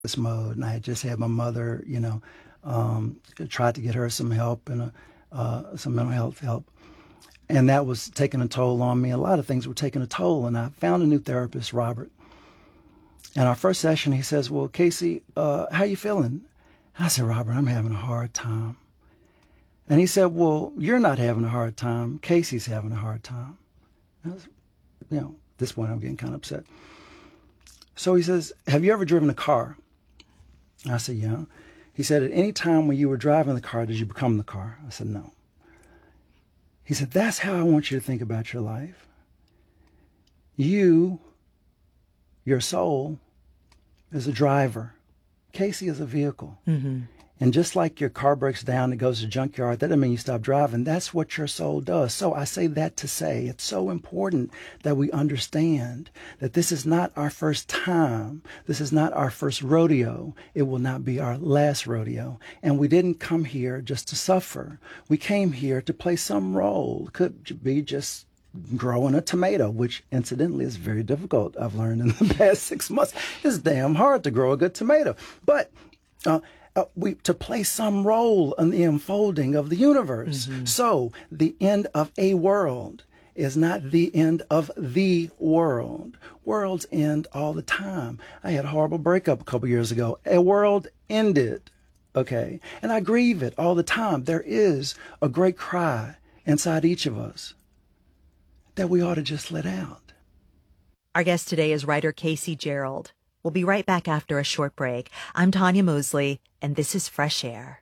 this mode, and I had just had my mother, tried to get her some help and some mental health help. And that was taking a toll on me. A lot of things were taking a toll, and I found a new therapist, Robert. And our first session, he says, well, Casey, how you feeling? And I said, Robert, I'm having a hard time. And he said, well, you're not having a hard time. Casey's having a hard time. And I was, at this point, I'm getting kind of upset. So he says, have you ever driven a car? I said, yeah. He said, at any time when you were driving the car, did you become the car? I said, no. He said, that's how I want you to think about your life. You, your soul, is a driver. Casey is a vehicle. Mm-hmm. And just like your car breaks down and goes to the junkyard, that doesn't mean you stop driving. That's what your soul does. So I say that to say it's so important that we understand that this is not our first time. This is not our first rodeo. It will not be our last rodeo. And we didn't come here just to suffer. We came here to play some role. It could be just growing a tomato, which incidentally is very difficult. I've learned in the past 6 months. It's damn hard to grow a good tomato. But to play some role in the unfolding of the universe. Mm-hmm. So the end of a world is not the end of the world. Worlds end all the time. I had a horrible breakup a couple years ago. A world ended, okay? And I grieve it all the time. There is a great cry inside each of us that we ought to just let out. Our guest today is writer Casey Gerald. We'll be right back after a short break. I'm Tanya Mosley, and this is Fresh Air.